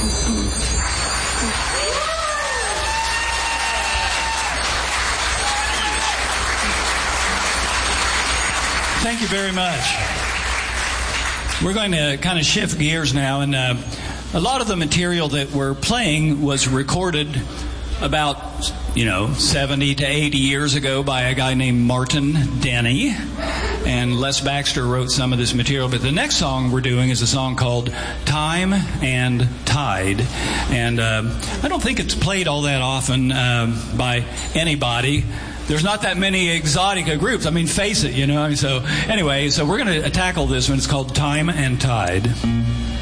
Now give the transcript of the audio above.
Thank you very much. We're going to kind of shift gears now, and a lot of the material that we're playing was recorded about, 70 to 80 years ago by a guy named Martin Denny, and Les Baxter wrote some of this material. But the next song we're doing is a song called Time and Tide, and I don't think it's played all that often by anybody. There's not that many Exotica groups. I mean, face it, So anyway, we're going to tackle this one. It's called Time and Tide.